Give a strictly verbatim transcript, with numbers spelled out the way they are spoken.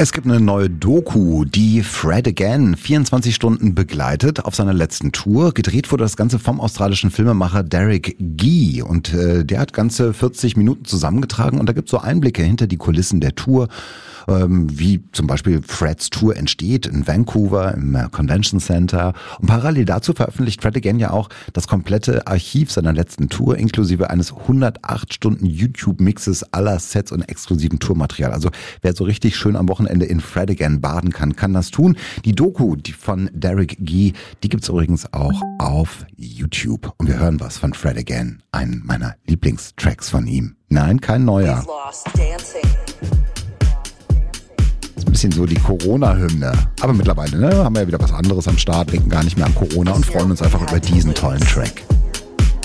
Es gibt eine neue Doku, die Fred Again vierundzwanzig Stunden begleitet auf seiner letzten Tour. Gedreht wurde das Ganze vom australischen Filmemacher Derek Gee und äh, der hat ganze vierzig Minuten zusammengetragen und da gibt es so Einblicke hinter die Kulissen der Tour, ähm, wie zum Beispiel Freds Tour entsteht in Vancouver im Convention Center. Und parallel dazu veröffentlicht Fred Again ja auch das komplette Archiv seiner letzten Tour inklusive eines hundertacht Stunden YouTube-Mixes aller Sets und exklusiven Tourmaterial. Also wer so richtig schön am Wochenende in Fred Again baden kann, kann das tun. Die Doku die von Derek Gee, die gibt's übrigens auch auf YouTube. Und wir hören was von Fred Again, einen meiner Lieblingstracks von ihm. Nein, kein neuer. Ist ein bisschen so die Corona-Hymne. Aber mittlerweile ne, haben wir ja wieder was anderes am Start, denken gar nicht mehr an Corona und freuen uns einfach über diesen tollen Track.